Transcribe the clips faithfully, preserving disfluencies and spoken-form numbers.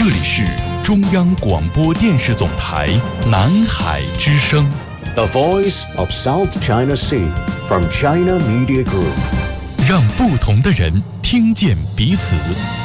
这里是中央广播电视总台南海之声 The Voice of South China Sea from China Media Group， 让不同的人听见彼此。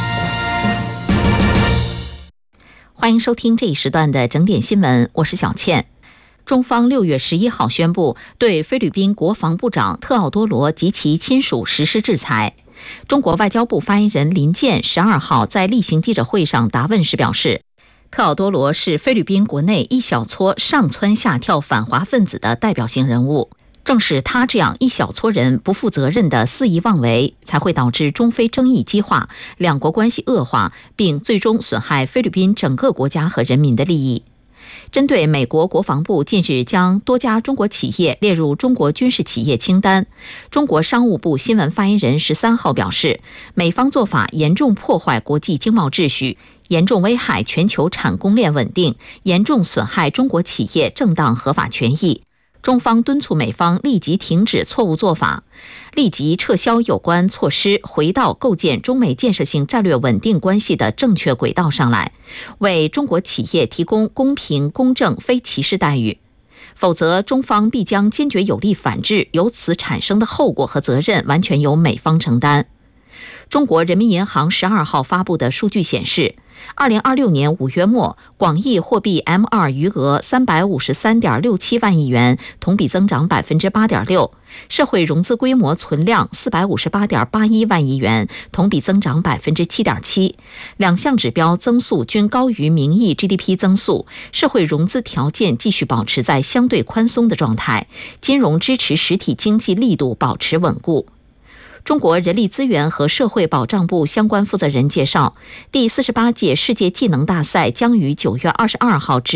欢迎收听这一时段的整点新闻，我是小倩。中方六月十一号宣布对菲律宾国防部长特奥多罗及其亲属实施制裁。中国外交部发言人林健十二号在例行记者会上答问时表示，特奥多罗是菲律宾国内一小撮上蹿下跳反华分子的代表性人物，正是他这样一小撮人不负责任的肆意妄为，才会导致中非争议激化，两国关系恶化，并最终损害菲律宾整个国家和人民的利益。针对美国国防部近日将多家中国企业列入中国军事企业清单，中国商务部新闻发言人十三号表示，美方做法严重破坏国际经贸秩序，严重危害全球产供链稳定，严重损害中国企业正当合法权益。中方敦促美方立即停止错误做法，立即撤销有关措施，回到构建中美建设性战略稳定关系的正确轨道上来，为中国企业提供公平、公正、非歧视待遇。否则，中方必将坚决有力反制，由此产生的后果和责任完全由美方承担。中国人民银行十二号发布的数据显示，二零二六年五月末，广义货币 M 二 余额三百五十三点六七万亿元，同比增长百分之八点六；社会融资规模存量四百五十八点八一万亿元，同比增长百分之七点七。两项指标增速均高于名义 G D P 增速，社会融资条件继续保持在相对宽松的状态，金融支持实体经济力度保持稳固。中国人力资源和社会保障部相关负责人介绍，第四十八届世界技能大赛将于九月二十二号至